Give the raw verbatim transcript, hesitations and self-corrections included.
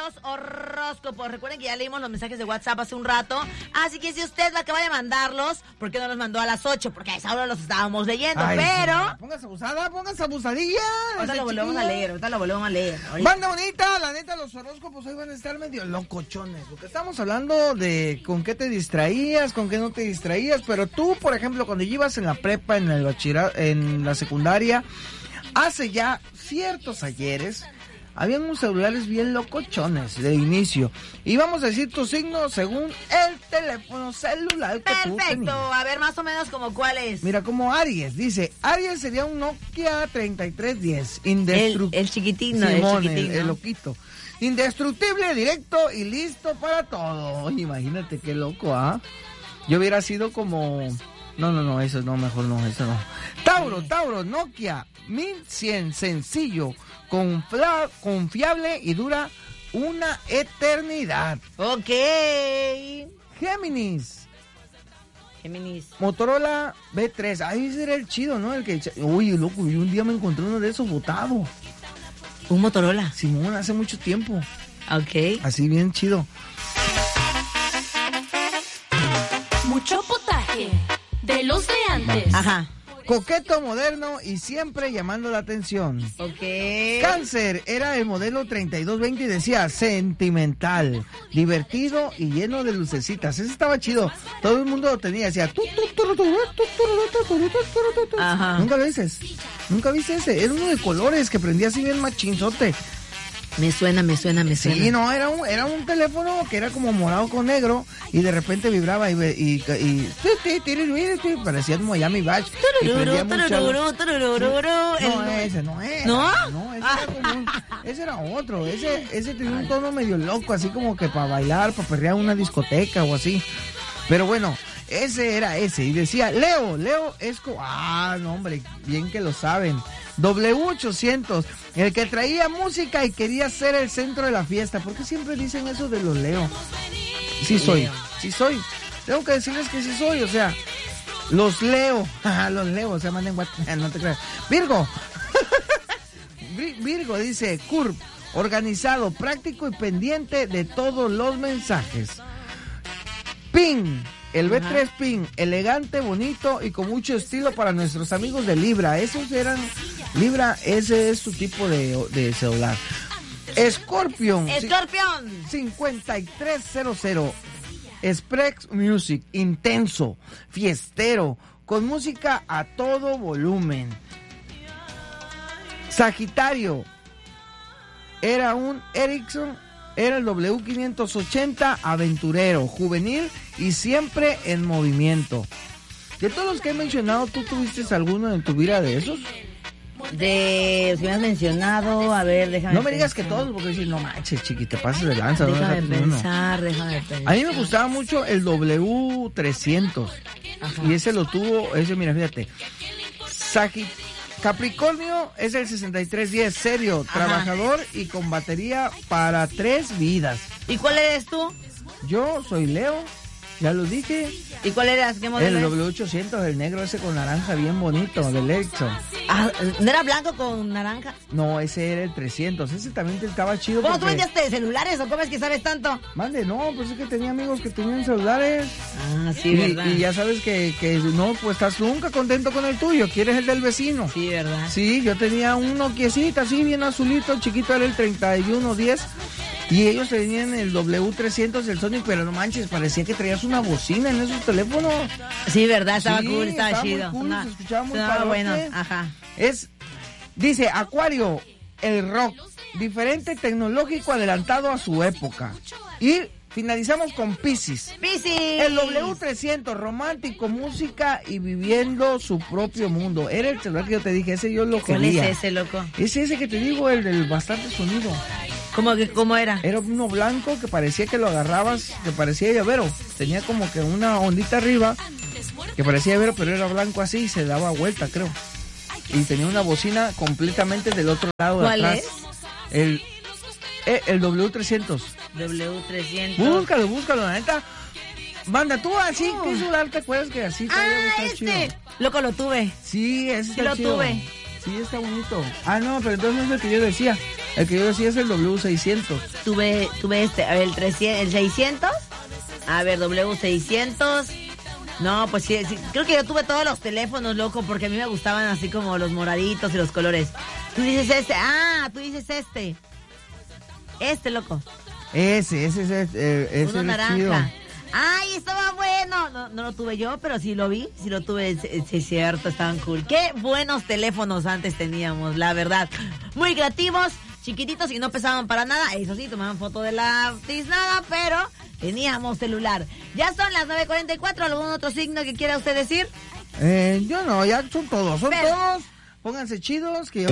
los horóscopos. Recuerden que ya leímos los mensajes de WhatsApp hace un rato. Así que si usted la acaba de mandarlos, ¿por qué no los mandó a las ocho? Porque a esa hora los estábamos leyendo. Ay, pero... Sí, póngase abusada, póngase abusadilla. Ahorita lo volvemos a leer, ahorita lo volvemos a leer. Ahorita. Banda bonita, la neta, los horóscopos hoy van a estar medio locochones. Porque estamos hablando de con qué te distraías, con qué no te distraías. Pero tú, por ejemplo, cuando ibas en la prepa, en el bachillerato, en la secundaria, hace ya ciertos ayeres, habían unos celulares bien locochones de inicio. Y vamos a decir tu signo según el teléfono celular que Perfecto. tú tenías. Perfecto, a ver más o menos como cuál es. Mira, como Aries, dice, Aries sería un Nokia treinta y tres diez. Indestructible. El, el chiquitino, Simón, el chiquitino. El, el loquito. Indestructible, directo y listo para todo. Imagínate qué loco, ¿ah? ¿eh? Yo hubiera sido como... No, no, no, eso no, mejor no, eso no. Tauro, Tauro, Nokia mil cien, sencillo, confla, confiable y dura una eternidad. Ok. Géminis. Géminis. Motorola B tres. Ahí ese era el chido, ¿no? El que... Uy, loco, yo un día me encontré uno de esos botado. ¿Un Motorola? Simón, hace mucho tiempo. Ok. Así bien chido. Mucho potaje de los de antes. Ajá. Coqueto, moderno y siempre llamando la atención. Ok. Cáncer era el modelo treinta y dos veinte y decía sentimental, divertido y lleno de lucecitas. Ese estaba chido. Todo el mundo lo tenía. Decía. Ajá. Nunca lo dices. Nunca viste ese. Era uno de colores que prendía así bien machinzote. Me suena, me suena, me suena. Sí, no, era un, era un teléfono que era como morado con negro y de repente vibraba y, y, y, y parecía un Miami Bash. Turururu, turururu, turururu. No, ese no era. ¿No? No, ese era como un, ese era otro. Ese, ese tenía un tono medio loco, así como que para bailar, para perrear en una discoteca o así. Pero bueno, ese era ese. Y decía, Leo, Leo es como... Ah, no, hombre, bien que lo saben. doble u ochocientos, el que traía música y quería ser el centro de la fiesta. ¿Por qué siempre dicen eso de los Leo? Sí soy, sí soy. Tengo que decirles que sí soy, o sea, los Leo. Los Leo, o sea, manden WhatsApp, no te creas. Virgo. Virgo dice, Curb, organizado, práctico y pendiente de todos los mensajes. Ping. El B tres Pin, elegante, bonito y con mucho estilo para nuestros amigos de Libra. Esos eran, Libra, ese es su tipo de, de celular. Scorpion. Scorpion. cincuenta y tres cero cero. Express Music, intenso, fiestero, con música a todo volumen. Sagitario. Era un Ericsson. Era el W quinientos ochenta, aventurero, juvenil y siempre en movimiento. De todos los que he mencionado, ¿tú tuviste alguno en tu vida de esos? De los que me has mencionado, a ver, déjame No me digas pensar. que todos, porque dices, no manches, chiqui, te pasas de lanza. Déjame no, pensar, déjame pensar. A mí me gustaba mucho el W trescientos. Ajá. Y ese lo tuvo, ese, mira, fíjate. Sagitario. Capricornio es el sesenta y tres diez, serio, ajá, trabajador y con batería para tres vidas. ¿Y cuál eres tú? Yo soy Leo, ya lo dije. ¿Y cuál eras? ¿Qué modelo? El W ochocientos, el negro ese con naranja bien bonito, del Ericsson. Ah, ¿no era blanco con naranja? No, ese era el trescientos, ese también estaba chido. ¿Cómo porque... tú vendías celulares o cómo es que sabes tanto? Mande, no, pues es que tenía amigos que tenían celulares. Ah, sí, y, verdad. Y ya sabes que, que no, pues estás nunca contento con el tuyo, quieres el del vecino. Sí, verdad. Sí, yo tenía un Nokiecita así, bien azulito, chiquito, era el treinta y uno diez. Y ellos tenían el W trescientos, el Sonic, pero no manches, parecía que traías una bocina en esos teléfonos. Sí, verdad, estaba sí, cool, estaba, estaba chido. Muy cool, no, se escuchaba muy estaba padrote. bueno, ajá. Es, dice, Acuario, el rock, diferente, tecnológico, adelantado a su época. Y finalizamos con Piscis. Piscis. El W trescientos, romántico, música y viviendo su propio mundo. Era el celular que yo te dije, ese yo lo ¿Cuál quería. es ese, loco? Es ese que te digo, el del bastante sonido. ¿Cómo, que, ¿Cómo era? Era uno blanco que parecía que lo agarrabas, que parecía llavero. Tenía como que una ondita arriba, que parecía llavero, pero era blanco así y se daba vuelta, creo. Y tenía una bocina completamente del otro lado de ¿Cuál atrás. es? El, el, el W trescientos. W trescientos. Búscalo, búscalo, la neta. Banda, tú así, ¿qué celular te acuerdas que así? Ah, este. Chido? Loco, lo tuve. Sí, ese sí está lo chido. tuve. Sí, está bonito. Ah, no, pero entonces es lo que yo decía. El que yo decía es el W seiscientos. Tuve, tuve este, a ver, el trescientos, el seiscientos. A ver, W seiscientos. No, pues sí, sí, creo que yo tuve todos los teléfonos, loco, porque a mí me gustaban así como los moraditos y los colores. Tú dices este, ah, tú dices este. Este, loco. Ese, ese, ese, eh, ese Uno es naranja. chido. Ay, estaba bueno. No, no lo tuve yo, pero sí lo vi. Sí lo tuve, sí, sí es cierto, estaban cool. Qué buenos teléfonos antes teníamos, la verdad. Muy creativos, chiquititos y no pesaban para nada. Eso sí, tomaban foto de la tiznada, pero teníamos celular. Ya son las nueve cuarenta y cuatro. ¿Algún otro signo que quiera usted decir? Eh, yo no, ya son todos, son Pero- todos. Pónganse chidos, que